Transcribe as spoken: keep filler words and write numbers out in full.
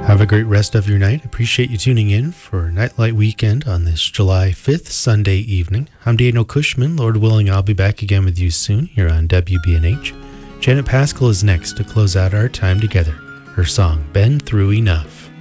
Have a great rest of your night. Appreciate you tuning in for Nightlight Weekend on this July fifth Sunday evening. I'm Daniel Cushman. Lord willing, I'll be back again with you soon here on W B N H. Janet Paschal is next to close out our time together. Her song, Been Through Enough.